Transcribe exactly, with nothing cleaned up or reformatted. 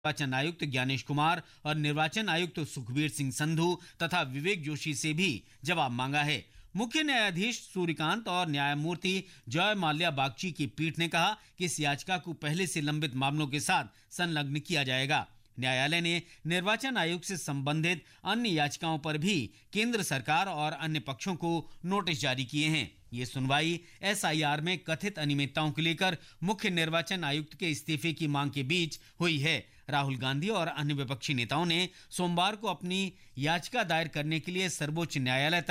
निर्वाचन आयुक्त ज्ञानेश कुमार और निर्वाचन आयुक्त सुखबीर सिंह संधू तथा विवेक जोशी से भी जवाब मांगा है। मुख्य न्यायाधीश सूर्यकांत और न्यायमूर्ति जय माल्या बागची की पीठ ने कहा कि इस याचिका को पहले से लंबित मामलों के साथ संलग्न किया जाएगा। न्यायालय ने निर्वाचन आयोग से संबंधित अन्य याचिकाओं पर भी केंद्र सरकार और अन्य पक्षों को नोटिस जारी किए हैं। ये सुनवाई एस आई आर में कथित अनियमितताओं को लेकर मुख्य निर्वाचन आयुक्त के इस्तीफे की मांग के बीच हुई है। राहुल गांधी और अन्य विपक्षी नेताओं ने सोमवार को अपनी याचिका दायर करने के लिए सर्वोच्च न्यायालय तक